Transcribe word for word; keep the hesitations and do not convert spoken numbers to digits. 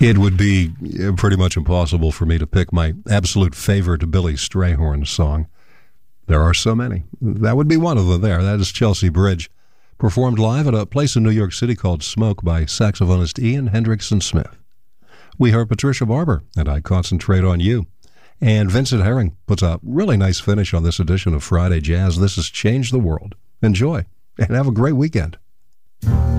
It would be pretty much impossible for me to pick my absolute favorite Billy Strayhorn song. There are so many. That would be one of them there. That is Chelsea Bridge, performed live at a place in New York City called Smoke by saxophonist Ian Hendrickson Smith. We heard Patricia Barber, and I Concentrate on You. And Vincent Herring puts a really nice finish on this edition of Friday Jazz. This is Change the World. Enjoy, and have a great weekend.